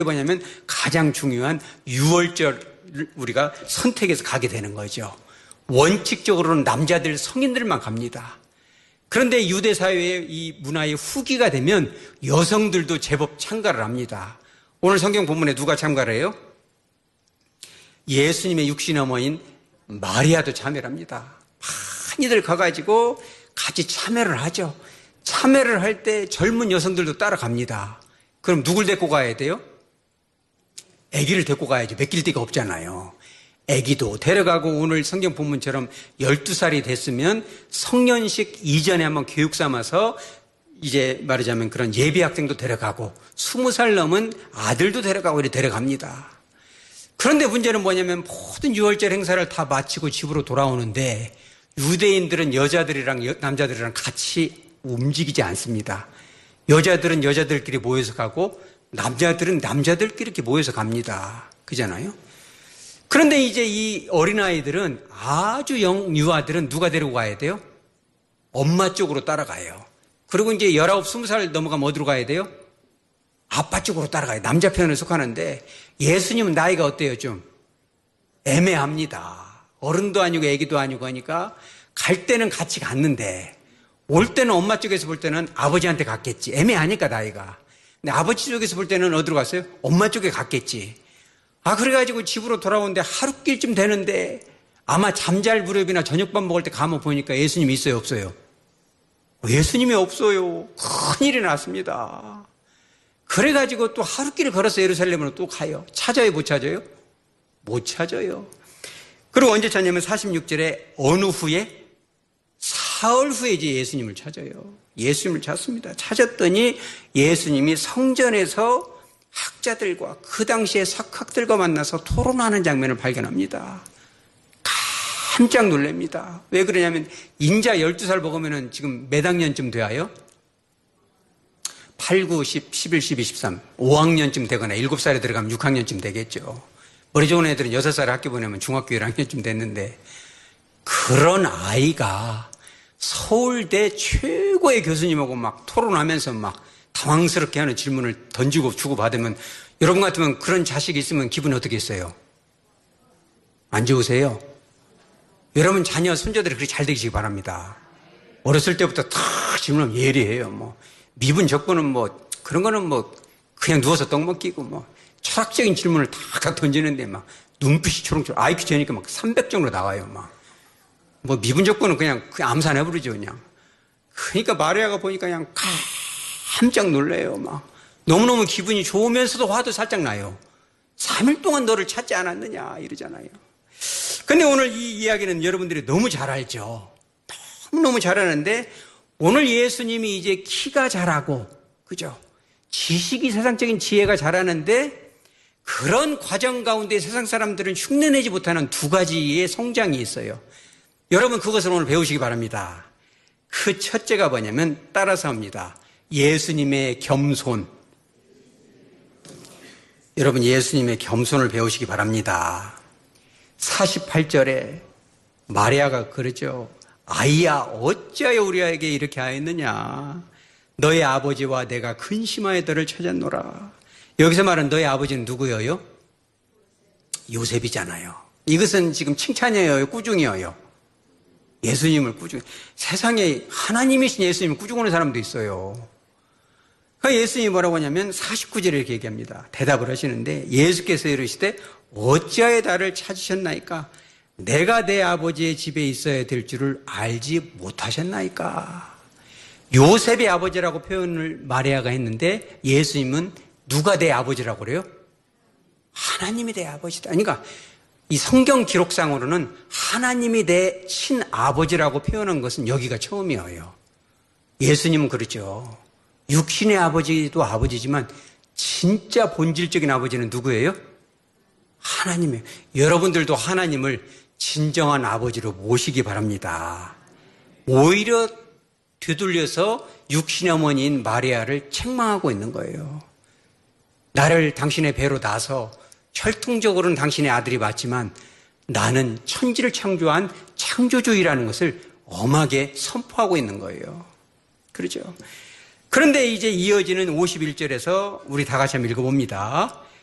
뭐냐면 가장 중요한 유월절을 우리가 선택해서 가게 되는 거죠. 원칙적으로는 남자들 성인들만 갑니다. 그런데 유대 사회의 이 문화의 후기가 되면 여성들도 제법 참가를 합니다. 오늘 성경 본문에 누가 참가를 해요? 예수님의 육신 어머니인 마리아도 참여를 합니다. 많이들 가가지고 같이 참여를 하죠. 참여를 할 때 젊은 여성들도 따라갑니다. 그럼 누굴 데리고 가야 돼요? 아기를 데리고 가야죠. 맡길 데가 없잖아요. 아기도 데려가고 오늘 성경 본문처럼 12살이 됐으면 성년식 이전에 한번 교육 삼아서 이제 말하자면 그런 예비 학생도 데려가고 20살 넘은 아들도 데려가고 이렇게 데려갑니다. 그런데 문제는 뭐냐면 모든 유월절 행사를 다 마치고 집으로 돌아오는데 유대인들은 여자들이랑 남자들이랑 같이 움직이지 않습니다. 여자들은 여자들끼리 모여서 가고 남자들은 남자들끼리 이렇게 모여서 갑니다. 그잖아요. 그런데 이제 이 어린아이들은 아주 유아들은 누가 데리고 가야 돼요? 엄마 쪽으로 따라가요. 그리고 이제 19, 20살 넘어가면 어디로 가야 돼요? 아빠 쪽으로 따라가요. 남자 편에 속하는데 예수님은 나이가 어때요? 좀 애매합니다. 어른도 아니고 애기도 아니고 하니까 갈 때는 같이 갔는데 올 때는 엄마 쪽에서 볼 때는 아버지한테 갔겠지. 애매하니까 나이가. 근데 아버지 쪽에서 볼 때는 어디로 갔어요? 엄마 쪽에 갔겠지. 그래가지고 집으로 돌아오는데 하루길쯤 되는데 아마 잠잘 무렵이나 저녁밥 먹을 때 가면 보니까 예수님이 있어요? 없어요? 예수님이 없어요. 큰일이 났습니다. 그래가지고 또 하루길을 걸어서 예루살렘으로 또 가요. 찾아요? 못 찾아요? 못 찾아요. 그리고 언제 찾냐면 46절에 어느 후에? 사흘 후에 이제 예수님을 찾아요. 예수님을 찾습니다. 찾았더니 예수님이 성전에서 학자들과 그 당시의 석학들과 만나서 토론하는 장면을 발견합니다. 깜짝 놀랍니다. 왜 그러냐면 인자 12살 먹으면 지금 몇 학년쯤 돼요? 8, 9, 10, 11, 12, 13 5학년쯤 되거나 7살에 들어가면 6학년쯤 되겠죠. 머리 좋은 애들은 6살에 학교 보내면 중학교 1학년쯤 됐는데 그런 아이가 서울대 최고의 교수님하고 막 토론하면서 막 당황스럽게 하는 질문을 던지고 주고받으면 여러분 같으면 그런 자식이 있으면 기분 어떻게 했어요? 안 좋으세요? 여러분 자녀, 손자들이 그렇게 잘 되시기 바랍니다. 어렸을 때부터 다 질문하면 예리해요. 미분 적분은 그런 거는 그냥 누워서 떡 먹기고 철학적인 질문을 다 던지는데 막 눈빛이 초롱초롱 IQ 재니까 막 300 정도 나와요. 미분 적분은 그냥 암산해버리죠, 그냥. 그러니까 마리아가 보니까 그냥 깜짝 놀래요, 너무너무 기분이 좋으면서도 화도 살짝 나요. 3일 동안 너를 찾지 않았느냐, 이러잖아요. 근데 오늘 이 이야기는 여러분들이 너무 잘 알죠. 너무너무 잘 아는데, 오늘 예수님이 이제 키가 자라고, 그죠? 지식이 세상적인 지혜가 자라는데, 그런 과정 가운데 세상 사람들은 흉내내지 못하는 두 가지의 성장이 있어요. 여러분 그것을 오늘 배우시기 바랍니다. 그 첫째가 뭐냐면 따라서 합니다. 예수님의 겸손. 여러분 예수님의 겸손을 배우시기 바랍니다. 48절에 마리아가 그러죠. 아이야 어찌하여 우리에게 이렇게 하였느냐. 너의 아버지와 내가 근심하여 너를 찾았노라. 여기서 말하는 너의 아버지는 누구예요? 요셉이잖아요. 이것은 지금 칭찬이에요? 꾸중이에요? 예수님을 꾸중. 세상에 하나님이신 예수님을 꾸중하는 사람도 있어요. 예수님이 뭐라고 하냐면 49절에 이렇게 얘기합니다. 대답을 하시는데 예수께서 이르시되 어찌하여 나를 찾으셨나이까? 내가 내 아버지의 집에 있어야 될 줄을 알지 못하셨나이까? 요셉의 아버지라고 표현을 마리아가 했는데 예수님은 누가 내 아버지라고 그래요? 하나님이 내 아버지다. 그러니까 이 성경 기록상으로는 하나님이 내 친아버지라고 표현한 것은 여기가 처음이에요. 예수님은 그렇죠. 육신의 아버지도 아버지지만 진짜 본질적인 아버지는 누구예요? 하나님이에요. 여러분들도 하나님을 진정한 아버지로 모시기 바랍니다. 오히려 되돌려서 육신의 어머니인 마리아를 책망하고 있는 거예요. 나를 당신의 배로 낳아서 혈통적으로는 당신의 아들이 맞지만 나는 천지를 창조한 창조주의라는 것을 엄하게 선포하고 있는 거예요. 그렇죠? 그런데 이제 이어지는 51절에서 우리 다 같이 한번 읽어봅니다.